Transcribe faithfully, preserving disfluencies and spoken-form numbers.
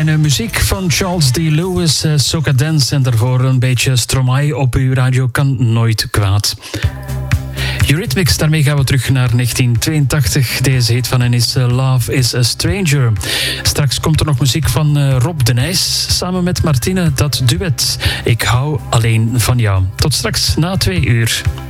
uh, muziek van Charles D. Lewis, uh, Soca Dance en daarvoor een beetje Stromae op uw radio kan nooit kwaad. Eurythmics, daarmee gaan we terug naar negentien tweeëntachtig. Deze hit van hen is uh, Love is a Stranger. Straks komt er nog muziek van uh, Rob de Nijs samen met Martine, dat duet Ik hou alleen van jou. Tot straks na twee uur.